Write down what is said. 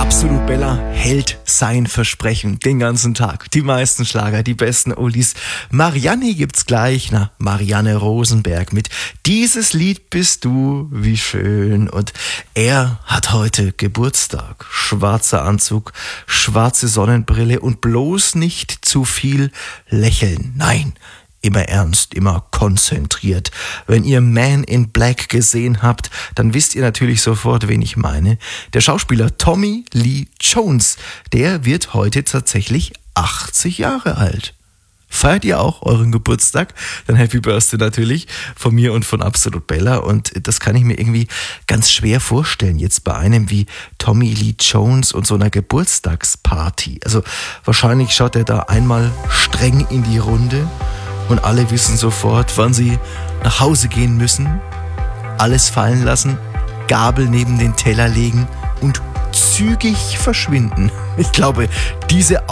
Absolut Bella hält sein Versprechen den ganzen Tag. Die meisten Schlager, die besten Oldies. Marianne gibt's gleich. Marianne Rosenberg mit Dieses Lied bist du, wie schön. Und er hat heute Geburtstag. Schwarzer Anzug, schwarze Sonnenbrille und bloß nicht zu viel lächeln. Nein. Immer ernst, immer konzentriert. Wenn ihr Man in Black gesehen habt, dann wisst ihr natürlich sofort, wen ich meine. Der Schauspieler Tommy Lee Jones, der wird heute tatsächlich 80 Jahre alt. Feiert ihr auch euren Geburtstag? Dann Happy Birthday natürlich von mir und von Absolut Bella. Und das kann ich mir irgendwie ganz schwer vorstellen, jetzt bei einem wie Tommy Lee Jones und so einer Geburtstagsparty. Also wahrscheinlich schaut er da einmal streng in die Runde und alle wissen sofort, wann sie nach Hause gehen müssen, alles fallen lassen, Gabel neben den Teller legen und zügig verschwinden. Ich glaube, diese